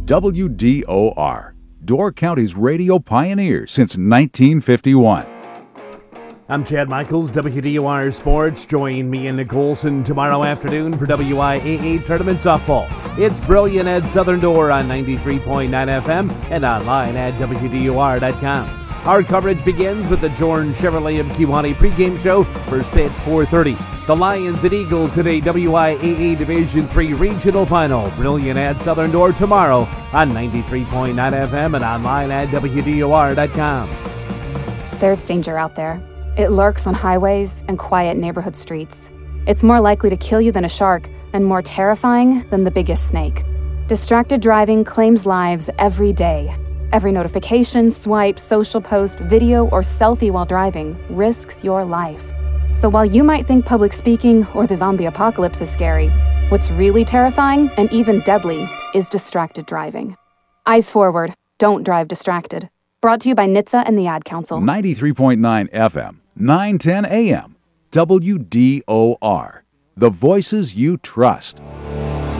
WDOR, Door County's radio pioneer since 1951. I'm Chad Michaels, WDOR Sports. Join me and Nick Olson tomorrow afternoon for WIAA Tournament Softball. It's Brilliant at Southern Door on 93.9 FM and online at WDOR.com. Our coverage begins with the Jorn Chevrolet of Kewaunee pregame show. First pitch 4:30. The Lions and Eagles in a WIAA Division III regional final. Brilliant at Southern Door tomorrow on 93.9 FM and online at WDOR.com. There's danger out there. It lurks on highways and quiet neighborhood streets. It's more likely to kill you than a shark and more terrifying than the biggest snake. Distracted driving claims lives every day. Every notification, swipe, social post, video, or selfie while driving risks your life. So while you might think public speaking or the zombie apocalypse is scary, what's really terrifying and even deadly is distracted driving. Eyes forward. Don't drive distracted. Brought to you by NHTSA and the Ad Council. 93.9 FM, 910 AM, WDOR. The voices you trust.